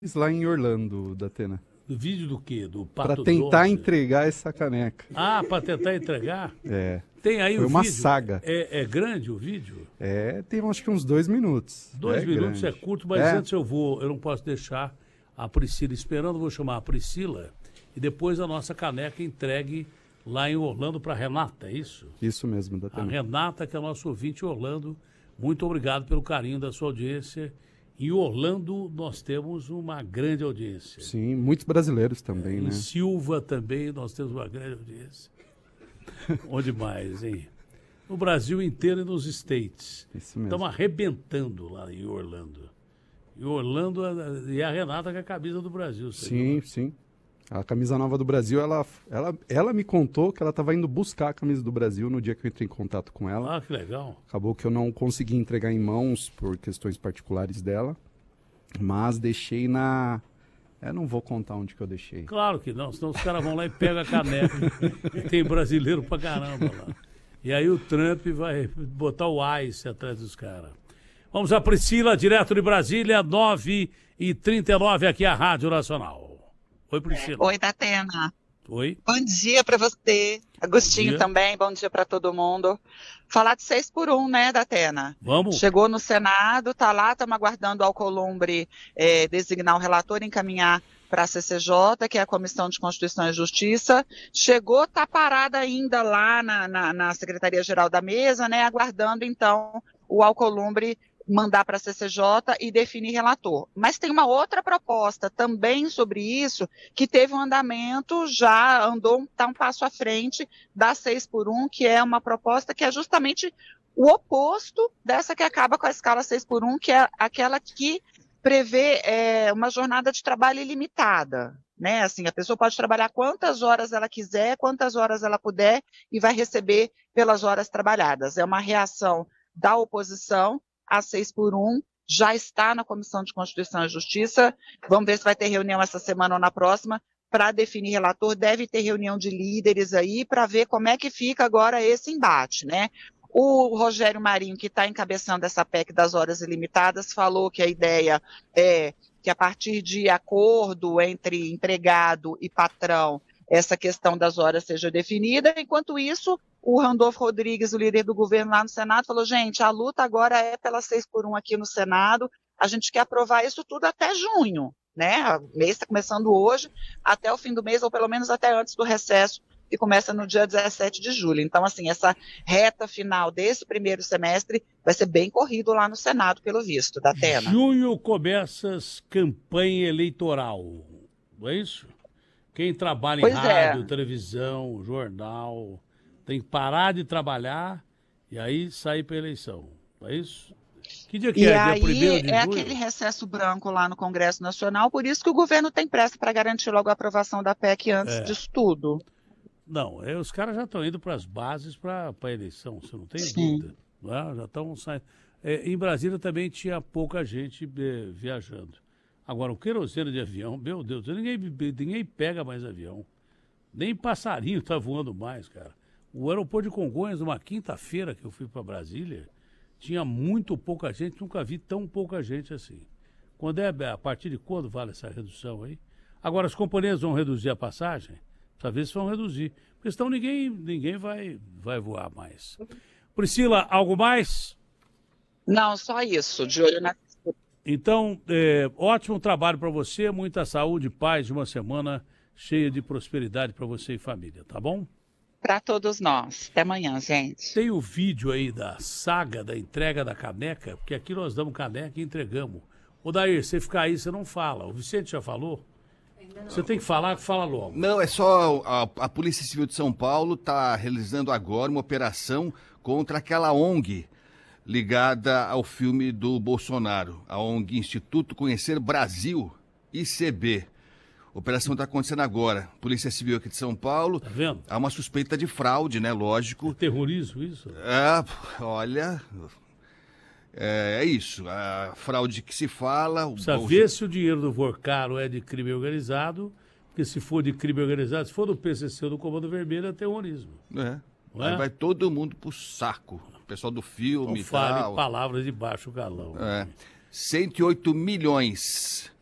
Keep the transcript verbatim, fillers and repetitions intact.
lá em Orlando, Datena. Do vídeo do quê? Do Pato Para tentar Donald? entregar essa caneca. Ah, para tentar entregar? É. Tem aí Foi o uma vídeo? saga. É, é grande o vídeo? É, tem acho que uns dois minutos. Dois é minutos grande. é curto, mas É. antes eu vou, eu não posso deixar a Priscila esperando, vou chamar a Priscila e depois a nossa caneca entregue lá em Orlando para Renata, é isso? Isso mesmo, A Datena. Renata, que é nosso ouvinte em Orlando, muito obrigado pelo carinho da sua audiência. Em Orlando nós temos uma grande audiência. Sim, muitos brasileiros também, Em né? Silva também nós temos uma grande audiência. Onde mais, hein? No Brasil inteiro e nos States. Isso mesmo. Estamos arrebentando lá em Orlando. E Orlando a- e a Renata com a camisa do Brasil. você Sim, viu? sim. A camisa nova do Brasil, ela, ela, ela me contou que ela estava indo buscar a camisa do Brasil no dia que eu entrei em contato com ela. Ah, que legal. Acabou que eu não consegui entregar em mãos por questões particulares dela, mas deixei na... Eu não vou contar onde que eu deixei. Claro que não, senão os caras vão lá e pegam a caneca. E tem brasileiro pra caramba lá. E aí o Trump vai botar o ICE atrás dos caras. Vamos a Priscila, direto de Brasília, nove e trinta e nove aqui a Rádio Nacional. Oi, Priscila. Oi, Datena. Oi. Bom dia para você. Agostinho dia. também, bom dia para todo mundo. Falar de seis por um, né, Datena? Vamos? Chegou no Senado, tá lá, estamos aguardando o Alcolumbre eh, designar o relator e encaminhar para a C C J, que é a Comissão de Constituição e Justiça. Chegou, tá parada ainda lá na, na, na Secretaria-Geral da Mesa, né, aguardando, então, o Alcolumbre mandar para a C C J e definir relator. Mas tem uma outra proposta também sobre isso, que teve um andamento, já andou, está um passo à frente da seis por um, que é uma proposta que é justamente o oposto dessa que acaba com a escala seis por um, que é aquela que prevê é, uma jornada de trabalho ilimitada. Né? Assim, a pessoa pode trabalhar quantas horas ela quiser, quantas horas ela puder, e vai receber pelas horas trabalhadas. É uma reação da oposição a seis por um, já está na Comissão de Constituição e Justiça. Vamos ver se vai ter reunião essa semana ou na próxima para definir relator. Deve ter reunião de líderes aí para ver como é que fica agora esse embate, né? O Rogério Marinho, que está encabeçando essa P E C das horas ilimitadas, falou que a ideia é que a partir de acordo entre empregado e patrão, essa questão das horas seja definida. Enquanto isso, o Randolfo Rodrigues, o líder do governo lá no Senado, falou, gente, a luta agora é pela seis por um aqui no Senado, a gente quer aprovar isso tudo até junho, né? O mês está começando hoje, até o fim do mês, ou pelo menos até antes do recesso, que começa no dia dezessete de julho. Então, assim, essa reta final desse primeiro semestre vai ser bem corrido lá no Senado, pelo visto, da Atena. Junho começa campanha eleitoral, não é isso? Quem trabalha em Pois rádio, é. televisão, jornal, tem que parar de trabalhar e aí sair para eleição, não é isso? Que dia que E é? Dia aí primeiro de é julho? aquele recesso branco lá no Congresso Nacional, por isso que o governo tem pressa para garantir logo a aprovação da P E C antes É. disso tudo. Não, é, os caras já estão indo para as bases para a eleição, você não tem Sim. dúvida. Não é? Já estão saindo. É, em Brasília também tinha pouca gente é, viajando. Agora, o querosene de avião, meu Deus, ninguém, ninguém pega mais avião. Nem passarinho está voando mais, cara. O aeroporto de Congonhas, numa quinta-feira que eu fui para Brasília, tinha muito pouca gente, nunca vi tão pouca gente assim. Quando é, a partir de quando vale essa redução aí? Agora, as companhias vão reduzir a passagem? Precisa ver se vão reduzir. Porque senão ninguém, ninguém vai, vai voar mais. Priscila, algo mais? Não, só isso, de olho na... Então, é, ótimo trabalho para você, muita saúde, paz, de uma semana cheia de prosperidade para você e família, tá bom? Para todos nós. Até amanhã, gente. Tem o vídeo aí da saga da entrega da caneca, porque aqui nós damos caneca e entregamos. Ô Dair, você ficar aí, você não fala. O Vicente já falou? Você tem que falar, fala logo. Não, é só a, a Polícia Civil de São Paulo está realizando agora uma operação contra aquela O N G ligada ao filme do Bolsonaro, a O N G Instituto Conhecer Brasil, I C B. A operação está acontecendo agora. Polícia Civil aqui de São Paulo. Tá vendo? Há uma suspeita de fraude, né? Lógico. Terrorismo, isso? É, olha, é, é isso. A fraude que se fala. o Precisa Bolso- ver se o dinheiro do Vorcaro é de crime organizado, porque se for de crime organizado, se for do P C C ou do Comando Vermelho, é terrorismo. É. Não Aí é? vai todo mundo pro saco. O pessoal do filme Não e fale tal. palavras de baixo calão. É. cento e oito milhões